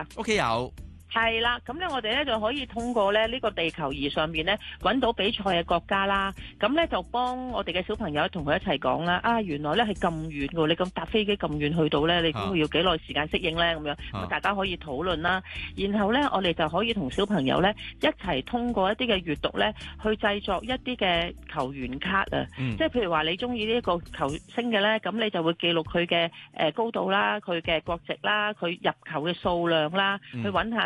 屋企有。 係啦，咁咧我哋咧就可以通過咧呢個地球儀上面咧揾到比賽嘅國家啦，咁咧就幫我哋嘅小朋友同佢一齊講啦。啊，原來咧係咁遠㗎，你咁搭飛機咁遠去到咧，你估要幾耐時間適應咧？咁樣咁大家可以討論啦。然後咧我哋就可以同小朋友咧一齊通過一啲嘅閱讀咧，去製作一啲嘅球員卡啊。即係譬如話你中意呢一個球星嘅咧，咁你就會記錄佢嘅高度啦、佢嘅國籍啦、佢入球嘅數量啦，去揾下